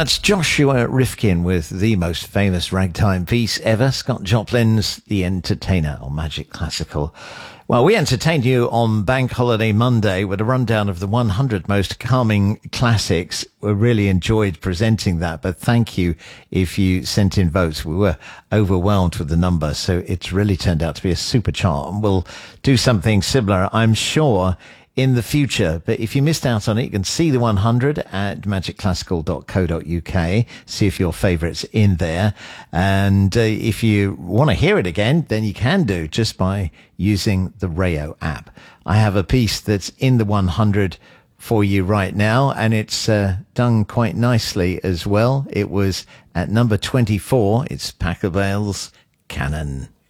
That's Joshua Rifkin with the most famous ragtime piece ever, Scott Joplin's The Entertainer on Magic Classical. Well, we entertained you on Bank Holiday Monday with a rundown of the 100 most calming classics. We really enjoyed presenting that, but thank you if you sent in votes. We were overwhelmed with the number, so it's really turned out to be a super chart. And we'll do something similar, I'm sure, in the future. But if you missed out on it, you can see the 100 at magicclassical.co.uk. See if your favourite's in there. And if you want to hear it again, then you can do just by using the Rayo app. I have a piece that's in the 100 for you right now, and it's done quite nicely as well. It was at number 24. It's Pachelbel's Canon.